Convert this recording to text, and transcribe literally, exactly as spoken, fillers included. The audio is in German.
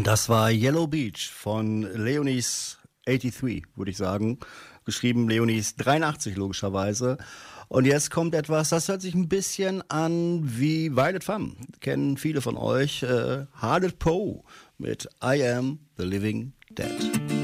Das war Yellow Beach von Leonis dreiundachtzig, würde ich sagen. Geschrieben Leonis dreiundachtzig logischerweise. Und jetzt kommt etwas, das hört sich ein bisschen an wie Violet Femme. Kennen viele von euch. Äh, Hardet Poe mit I Am the Living Dead.